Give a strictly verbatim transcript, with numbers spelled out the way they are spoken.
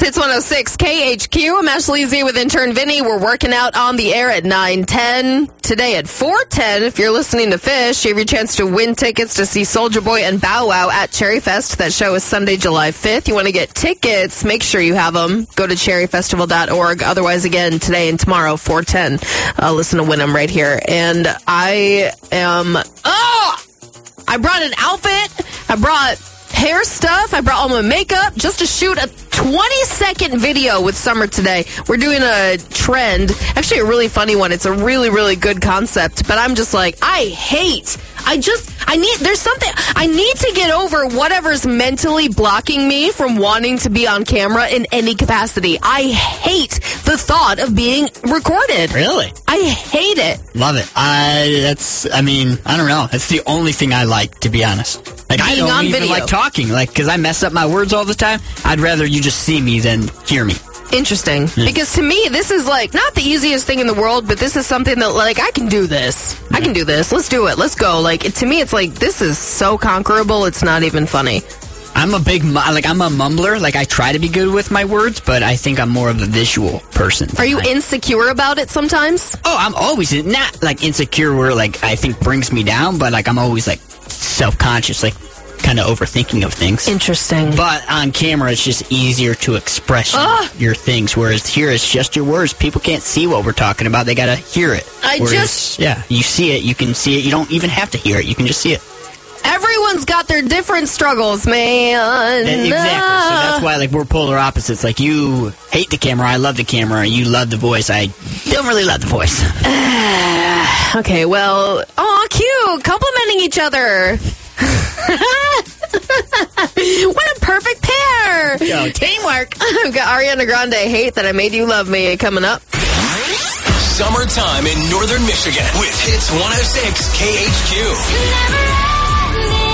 Hits one oh six K H Q. I'm Ashley Z with intern Vinny. We're working out on the air at nine ten. Today at four ten, if you're listening to Fish, you have your chance to win tickets to see Soulja Boy and Bow Wow at Cherry Fest. That show is Sunday, July fifth. You want to get tickets, make sure you have them. Go to cherry festival dot org. Otherwise, again, today and tomorrow, four ten. Uh, listen to win them right here. And I am... Oh! I brought an outfit. I brought hair stuff. I brought all my makeup just to shoot a twenty second video with Summer today. We're doing a trend, actually a really funny one. It's a really, really good concept, but I'm just like, I hate, I just, I need, there's something, I need to get over whatever's mentally blocking me from wanting to be on camera in any capacity. I hate the thought of being recorded. Really? I hate it. Love it. I, that's, I mean, I don't know. That's the only thing I like, to be honest. Like, Being I don't on even video. like talking, like, because I mess up my words all the time. I'd rather you just see me than hear me. Interesting. Yeah. Because to me, this is like not the easiest thing in the world, but this is something that like I can do this. Yeah. I can do this. Let's do it. Let's go. Like it, to me, it's like this is so conquerable. It's not even funny. I'm a big, like I'm a mumbler. Like I try to be good with my words, but I think I'm more of a visual person. Are you I, insecure about it sometimes? Oh, I'm always not like insecure where like I think brings me down, but like I'm always like self-conscious, like kind of overthinking of things. Interesting. But on camera, it's just easier to express Ugh. your things, whereas here it's just your words. People can't see what we're talking about. They gotta hear it. I whereas, just... Yeah, you see it, you can see it. You don't even have to hear it. You can just see it. Everyone's got their different struggles, man. Exactly. So that's why, like, we're polar opposites. Like, you hate the camera. I love the camera. You love the voice. I don't really love the voice. Okay, well... Aw, cute. Complimenting each other. What a perfect pair! Yo, teamwork! I've got Ariana Grande, Hate That I Made You Love Me, coming up. Summertime in northern Michigan with Hits one oh six K H Q.